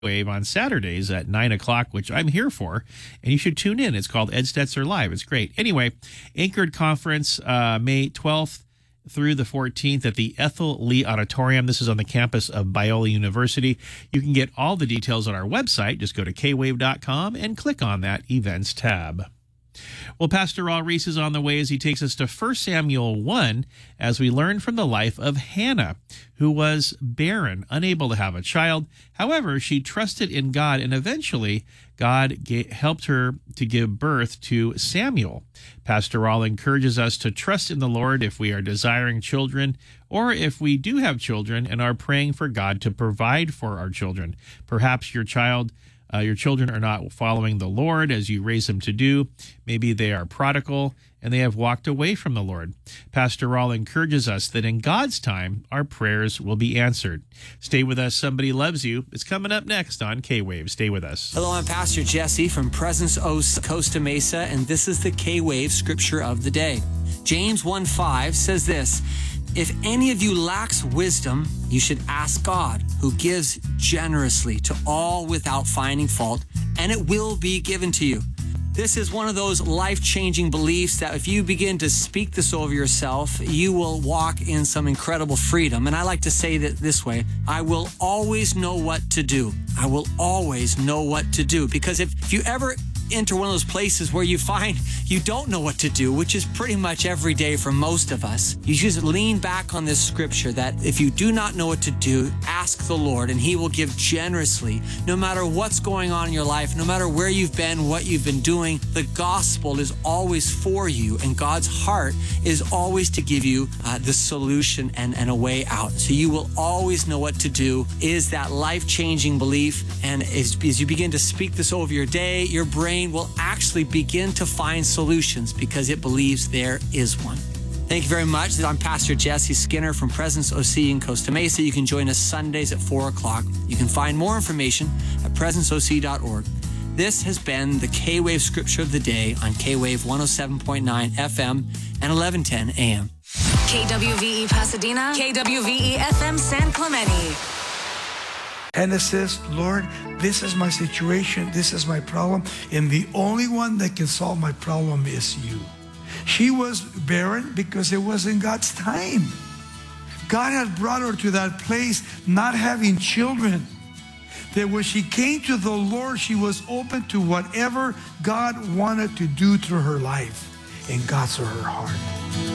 Wave on Saturdays at 9 o'clock, which I'm here for, and you should tune in. It's called Ed Stetzer Live. It's great. Anyway, Anchored Conference, May 12th through the 14th at the Ethel Lee Auditorium. This is on the campus of Biola University. You can get all the details on our website. Just go to kwave.com and click on that Events tab. Well, Pastor Raul Reese is on the way as he takes us to 1 Samuel 1 as we learn from the life of Hannah, who was barren, unable to have a child. However, she trusted in God, and eventually God helped her to give birth to Samuel. Pastor Raul encourages us to trust in the Lord if we are desiring children, or if we do have children and are praying for God to provide for our children. Perhaps your children are not following the Lord as you raise them to do. Maybe they are prodigal and they have walked away from the Lord. Pastor Raul encourages us that in God's time, our prayers will be answered. Stay with us. Somebody Loves You. It's coming up next on K-Wave. Stay with us. Hello, I'm Pastor Jesse from Presence Costa Mesa, and this is the K-Wave Scripture of the Day. James 1:5 says this: "If any of you lacks wisdom, you should ask God, who gives generously to all without finding fault, and it will be given to you." This is one of those life-changing beliefs that if you begin to speak this over yourself, you will walk in some incredible freedom. And I like to say that this way: I will always know what to do. I will always know what to do. Because if you ever enter one of those places where you find you don't know what to do, which is pretty much every day for most of us, you just lean back on this scripture that if you do not know what to do, ask the Lord and He will give generously. No matter what's going on in your life, no matter where you've been, what you've been doing, the gospel is always for you, and God's heart is always to give you the solution and a way out. So you will always know what to do is that life-changing belief. And as you begin to speak this over your day, your brain will actually begin to find solutions because it believes there is one. Thank you very much. I'm Pastor Jesse Skinner from Presence OC in Costa Mesa. You can join us Sundays at 4 o'clock. You can find more information at presenceoc.org. This has been the K-Wave Scripture of the Day on K-Wave 107.9 FM and 1110 AM. KWVE Pasadena, KWVE FM San Clemente. And it says, Lord, this is my situation, this is my problem, and the only one that can solve my problem is you. She was barren because it wasn't God's time. God had brought her to that place not having children. That when she came to the Lord, she was open to whatever God wanted to do through her life. And God saw her heart.